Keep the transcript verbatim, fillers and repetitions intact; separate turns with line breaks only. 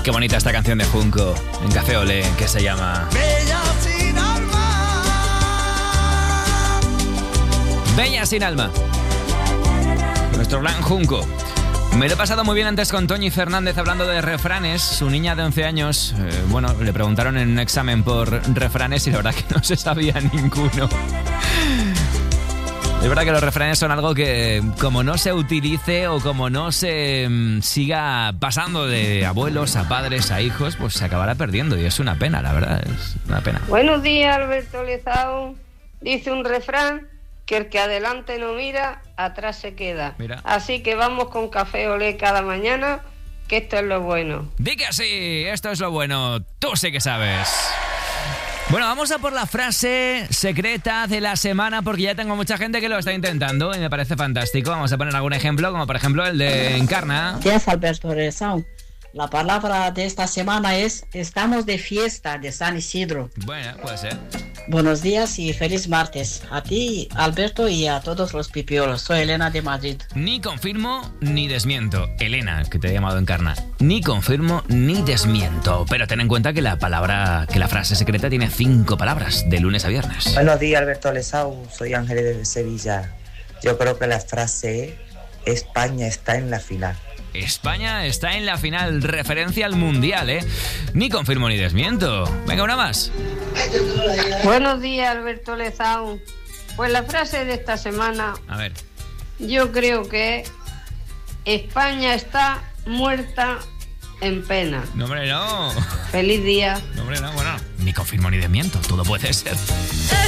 Qué bonita esta canción de Junco, en Café Olé, que se llama
Bella sin alma.
Bella sin alma. Nuestro gran Junco. Me lo he pasado muy bien antes con Toñi Fernández hablando de refranes. Su niña de once años, eh, bueno, le preguntaron en un examen por refranes y la verdad que no se sabía ninguno. Es verdad que los refranes son algo que, como no se utilice o como no se mm, siga pasando de abuelos a padres a hijos, pues se acabará perdiendo y es una pena, la verdad, es una pena.
Buenos días, Alberto Lezao. Dice un refrán que el que adelante no mira, atrás se queda.
Mira.
Así que vamos con Café Olé cada mañana, que esto es lo bueno.
Di que sí, esto es lo bueno, tú sí que sabes. Bueno, vamos a por la frase secreta de la semana porque ya tengo mucha gente que lo está intentando y me parece fantástico. Vamos a poner algún ejemplo, como por ejemplo el de Encarna.
Días, Alberto Lezao. La palabra de esta semana es estamos de fiesta de San Isidro.
Bueno, puede ser.
Buenos días y feliz martes. A ti, Alberto, y a todos los pipiolos. Soy Elena de Madrid.
Ni confirmo ni desmiento. Elena, que te he llamado Encarna. Ni confirmo ni desmiento. Pero ten en cuenta que la palabra, que la frase secreta tiene cinco palabras, de lunes a viernes.
Buenos días, Alberto Lezao. Soy Ángeles desde Sevilla. Yo creo que la frase es España está en la final.
España está en la final, referencia al Mundial, ¿eh? Ni confirmo ni desmiento. Venga, una más.
Buenos días, Alberto Lezao. Pues la frase de esta semana,
A ver.
yo creo que España está muerta en pena.
No, hombre, no.
Feliz día.
No, hombre, no. Bueno, ni confirmo ni desmiento. Todo puede ser.